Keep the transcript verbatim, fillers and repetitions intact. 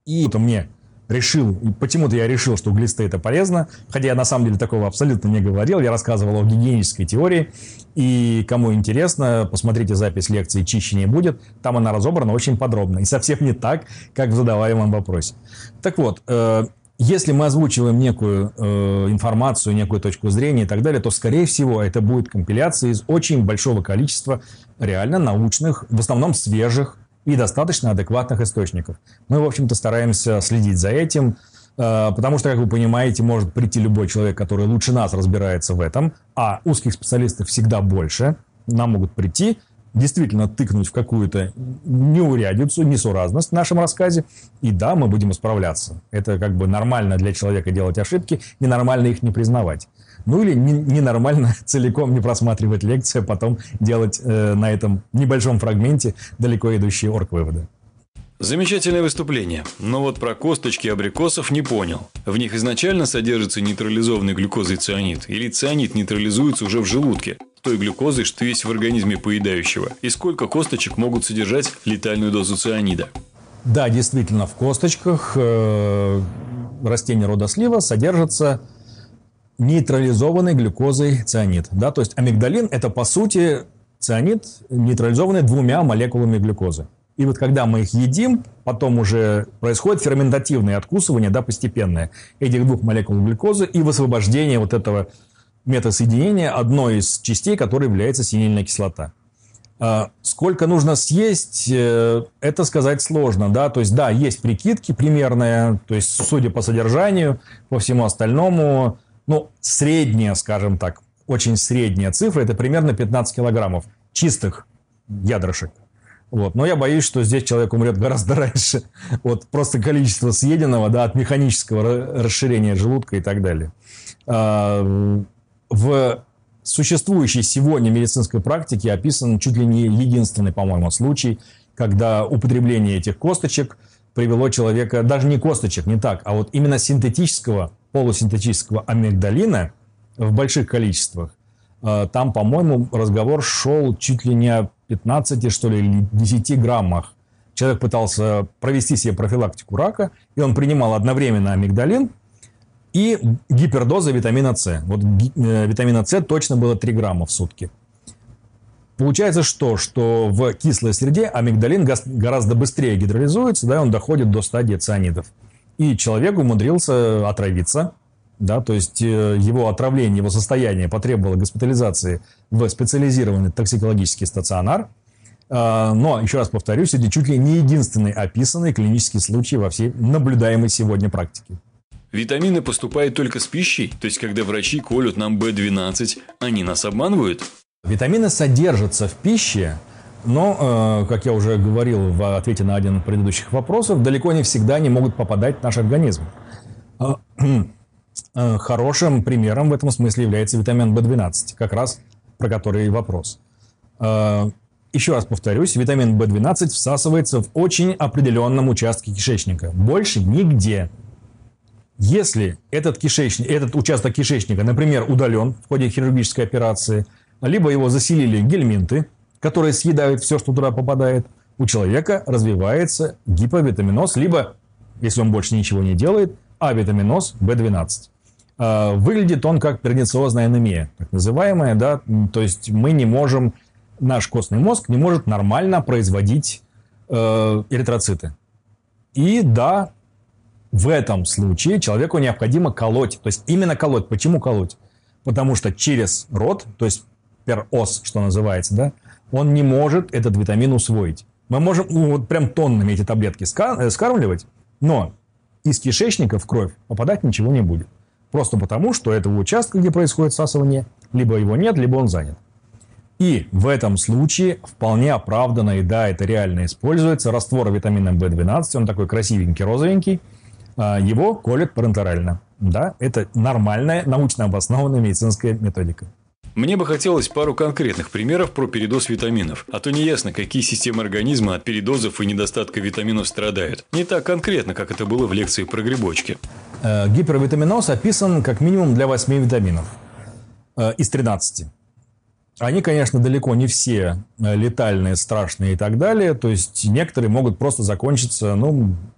И это мне решил, почему-то я решил, что углисты это полезно, хотя я на самом деле такого абсолютно не говорил, я рассказывал о гигиенической теории, и кому интересно, посмотрите запись лекции «Чище не будет», там она разобрана очень подробно, и совсем не так, как в задаваемом вопросе. Так вот, э, если мы озвучиваем некую э, информацию, некую точку зрения и так далее, то, скорее всего, это будет компиляция из очень большого количества реально научных, в основном свежих и достаточно адекватных источников. Мы, в общем-то, стараемся следить за этим, э, потому что, как вы понимаете, может прийти любой человек, который лучше нас разбирается в этом, а узких специалистов всегда больше, нам могут прийти, действительно тыкнуть в какую-то неурядицу, несуразность в нашем рассказе. И да, мы будем исправляться. Это как бы нормально для человека делать ошибки, ненормально их не признавать. Ну или ненормально целиком не просматривать лекцию, а потом делать э, на этом небольшом фрагменте далеко идущие орг-выводы. Замечательное выступление, но вот про косточки абрикосов не понял. В них изначально содержится нейтрализованный глюкозой цианид, или цианид нейтрализуется уже в желудке, той глюкозой, что есть в организме поедающего, и сколько косточек могут содержать летальную дозу цианида? Да, действительно, в косточках э, растения рода слива содержится нейтрализованный глюкозой цианид. Да? То есть амигдалин – это, по сути, цианид, нейтрализованный двумя молекулами глюкозы. И вот когда мы их едим, потом уже происходит ферментативное откусывание, да, постепенное этих двух молекул глюкозы и высвобождение вот этого метасоединения одной из частей, которой является синильная кислота. Сколько нужно съесть, это сказать сложно. Да? То есть, да, есть прикидки примерные, то есть, судя по содержанию, по всему остальному, ну, средняя, скажем так, очень средняя цифра, это примерно пятнадцать килограммов чистых ядрышек. Вот. Но я боюсь, что здесь человек умрет гораздо раньше. Вот просто количество съеденного, да, от механического расширения желудка и так далее. В существующей сегодня медицинской практике описан чуть ли не единственный, по-моему, случай, когда употребление этих косточек привело человека, даже не косточек, не так, а вот именно синтетического, полусинтетического амигдалина в больших количествах. Там, по-моему, разговор шел чуть ли не о пятнадцати, что ли, или десяти граммах. Человек пытался провести себе профилактику рака, и он принимал одновременно амигдалин и гипердоза витамина С. Вот витамина С точно было три грамма в сутки. Получается что? Что в кислой среде амигдалин гораздо быстрее гидролизуется, да, он доходит до стадии цианидов. И человек умудрился отравиться. Да, то есть его отравление, его состояние потребовало госпитализации в специализированный токсикологический стационар. Но, еще раз повторюсь, это чуть ли не единственный описанный клинический случай во всей наблюдаемой сегодня практике. Витамины поступают только с пищей? То есть, когда врачи колют нам бэ двенадцать, они нас обманывают? Витамины содержатся в пище, но, как я уже говорил в ответе на один из предыдущих вопросов, далеко не всегда они могут попадать в наш организм. Хорошим примером в этом смысле является витамин бэ двенадцать, как раз про который вопрос. Еще раз повторюсь, витамин бэ двенадцать всасывается в очень определенном участке кишечника. Больше нигде. Если этот, кишечник, этот участок кишечника, например, удален в ходе хирургической операции, либо его заселили гельминты, которые съедают все, что туда попадает, у человека развивается гиповитаминоз, либо, если он больше ничего не делает, авитаминоз бэ двенадцать. Выглядит он как пернициозная анемия, так называемая, да, то есть мы не можем, наш костный мозг не может нормально производить э, эритроциты. И да, в этом случае человеку необходимо колоть, то есть именно колоть. Почему колоть? Потому что через рот, то есть перос, что называется, да, он не может этот витамин усвоить. Мы можем ну, вот прям тоннами эти таблетки скармливать, но из кишечника в кровь попадать ничего не будет. Просто потому, что этого участка, где происходит всасывание, либо его нет, либо он занят. И в этом случае вполне оправданно, и да, это реально используется, раствор витамина бэ двенадцать, он такой красивенький, розовенький, его колят парентерально. Да, это нормальная, научно обоснованная медицинская методика. Мне бы хотелось пару конкретных примеров про передоз витаминов, а то неясно, какие системы организма от передозов и недостатка витаминов страдают. Не так конкретно, как это было в лекции про грибочки. Гипервитаминоз описан как минимум для восьми витаминов из тринадцати. Они, конечно, далеко не все летальные, страшные и так далее. То есть некоторые могут просто закончиться, ну,